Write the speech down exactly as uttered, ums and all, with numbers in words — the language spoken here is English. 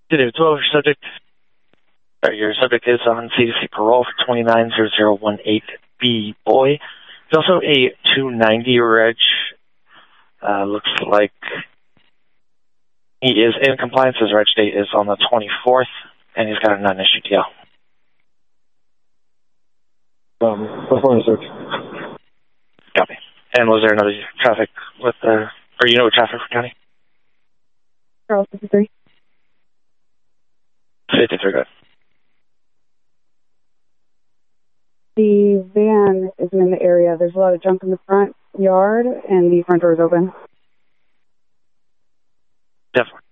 Today, twelve, your subject, or your subject is on C D C parole for twenty-nine zero zero one eight B boy. There's also a two ninety reg. Uh, looks like he is in compliance. His reg date is on the twenty-fourth, and he's got a non-issue T L. Um, before the search. Copy. And was there another traffic with the, or you know traffic for county? Charles, fifty-three. fifty-three, good. The van isn't in the area. There's a lot of junk in the front yard, and the front door is open. Definitely.